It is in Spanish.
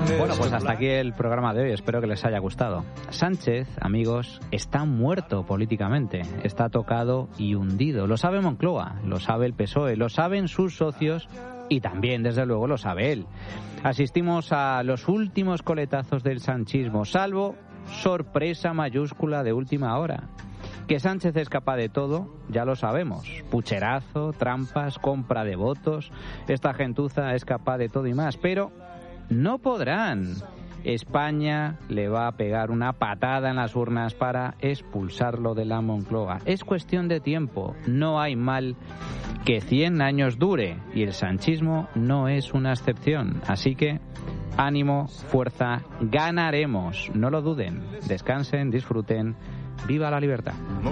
Bueno, pues hasta aquí el programa de hoy. Espero que les haya gustado. Sánchez, amigos, está muerto políticamente. Está tocado y hundido. Lo sabe Moncloa, lo sabe el PSOE, lo saben sus socios y también, desde luego, lo sabe él. Asistimos a los últimos coletazos del sanchismo, salvo sorpresa mayúscula de última hora. Que Sánchez es capaz de todo, ya lo sabemos. Pucherazo, trampas, compra de votos. Esta gentuza es capaz de todo y más, pero no podrán. España le va a pegar una patada en las urnas para expulsarlo de la Moncloa. Es cuestión de tiempo. No hay mal que 100 años dure y el sanchismo no es una excepción. Así que ánimo, fuerza, ganaremos. No lo duden. Descansen, disfruten. ¡Viva la libertad!